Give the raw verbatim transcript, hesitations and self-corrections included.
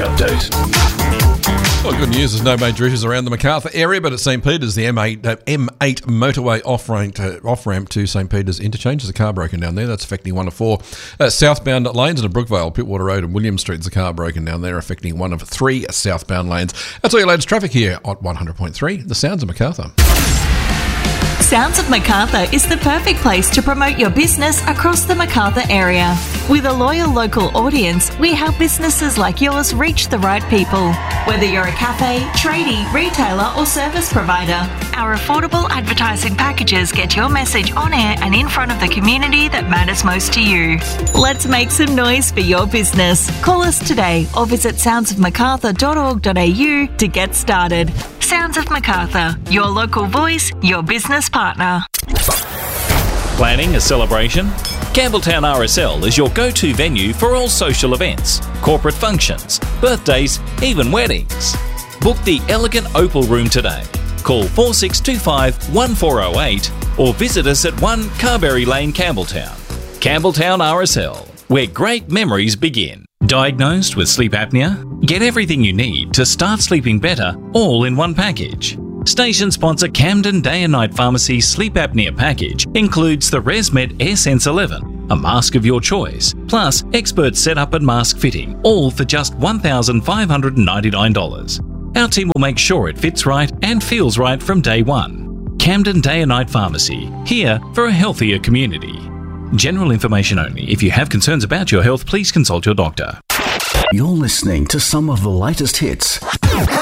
update. Well, good news, there's no major issues around the Macarthur area, but at St Peters, the M eight, uh, M eight motorway off-ramp, uh, off-ramp to St Peters interchange. There's a car broken down there. That's affecting one of four uh, southbound lanes into Brookvale, Pittwater Road and William Street. There's a car broken down there, affecting one of three southbound lanes. That's all your latest traffic here at one hundred point three, The Sounds of Macarthur. Sounds of Macarthur is the perfect place to promote your business across the Macarthur area. With a loyal local audience, we help businesses like yours reach the right people. Whether you're a cafe, tradie, retailer or service provider, our affordable advertising packages get your message on air and in front of the community that matters most to you. Let's make some noise for your business. Call us today or visit sounds of macarthur dot org dot a u to get started. Sounds of Macarthur, your local voice, your business partner. Planning a celebration? Campbelltown R S L is your go-to venue for all social events, corporate functions, birthdays, even weddings. Book the elegant Opal Room today. Call four six two five, one four zero eight or visit us at one Carberry Lane, Campbelltown. Campbelltown R S L, where great memories begin. Diagnosed with sleep apnea? Get everything you need to start sleeping better, all in one package. Station sponsor Camden Day and Night Pharmacy Sleep Apnea Package includes the ResMed AirSense eleven, a mask of your choice, plus expert setup and mask fitting, all for just one thousand five hundred ninety-nine dollars. Our team will make sure it fits right and feels right from day one. Camden Day and Night Pharmacy, here for a healthier community. General information only. If you have concerns about your health, please consult your doctor. You're listening to some of the latest hits